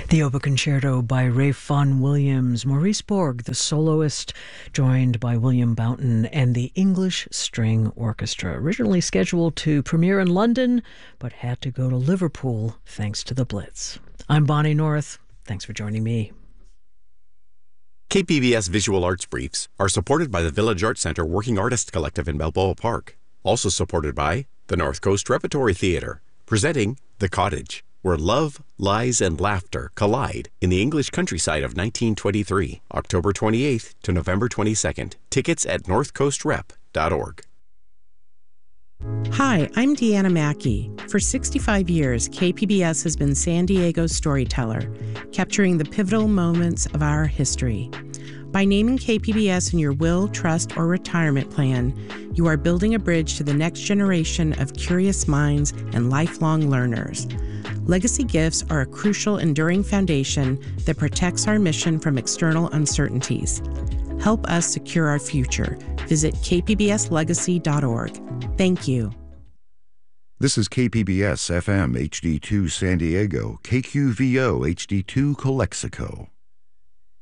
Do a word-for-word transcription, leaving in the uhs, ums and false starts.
The Oboe Concerto by Ralph Vaughan Williams, Maurice Borg, the soloist, joined by William Boughton and the English String Orchestra. Originally scheduled to premiere in London, but had to go to Liverpool thanks to the Blitz. I'm Bonnie North. Thanks for joining me. K P B S Visual Arts Briefs are supported by the Village Arts Center Working Artists Collective in Balboa Park. Also supported by the North Coast Repertory Theatre, presenting The Cottage, where love, lies, and laughter collide in the English countryside of nineteen twenty-three, October twenty-eighth to November twenty-second. Tickets at north coast rep dot org. Hi, I'm Deanna Mackey. For sixty-five years, K P B S has been San Diego's storyteller, capturing the pivotal moments of our history. By naming K P B S in your will, trust, or retirement plan, you are building a bridge to the next generation of curious minds and lifelong learners. Legacy gifts are a crucial, enduring foundation that protects our mission from external uncertainties. Help us secure our future. Visit k p b s legacy dot org. Thank you. This is K P B S F M H D two San Diego, K Q V O H D two Calexico.